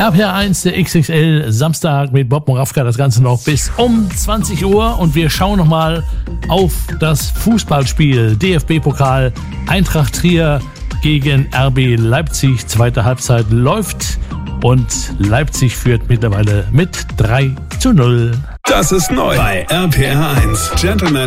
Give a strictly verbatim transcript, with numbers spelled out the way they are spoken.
R P R eins, der X X L Samstag mit Bob Moravka, das Ganze noch bis um zwanzig Uhr und wir schauen nochmal auf das Fußballspiel D F B-Pokal Eintracht Trier gegen R B Leipzig. Zweite Halbzeit läuft und Leipzig führt mittlerweile mit drei zu null. Das ist neu bei R P R eins. Gentleman